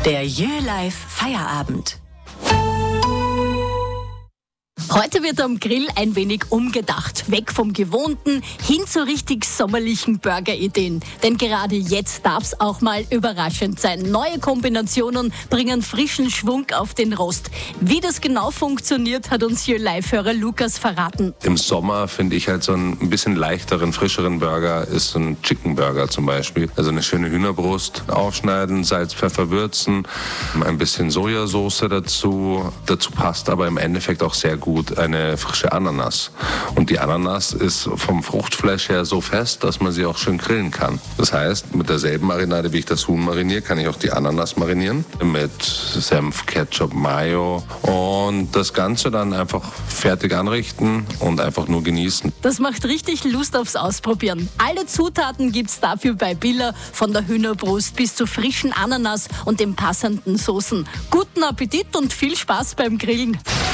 Der Jö-Life Feierabend. Heute wird am Grill ein wenig umgedacht. Weg vom Gewohnten hin zu richtig sommerlichen Burger-Ideen. Denn gerade jetzt darf es auch mal überraschend sein. Neue Kombinationen bringen frischen Schwung auf den Rost. Wie das genau funktioniert, hat uns hier Live-Hörer Lukas verraten. Im Sommer finde ich halt so einen bisschen leichteren, frischeren Burger ist so ein Chicken Burger zum Beispiel. Also eine schöne Hühnerbrust aufschneiden, Salz, Pfeffer würzen, ein bisschen Sojasauce dazu. Dazu passt aber im Endeffekt auch sehr gut eine frische Ananas. Und die Ananas ist vom Fruchtfleisch her so fest, dass man sie auch schön grillen kann. Das heißt, mit derselben Marinade, wie ich das Huhn mariniere, kann ich auch die Ananas marinieren. Mit Senf, Ketchup, Mayo. Und das Ganze dann einfach fertig anrichten und einfach nur genießen. Das macht richtig Lust aufs Ausprobieren. Alle Zutaten gibt's dafür bei Billa, von der Hühnerbrust bis zu frischen Ananas und den passenden Soßen. Guten Appetit und viel Spaß beim Grillen.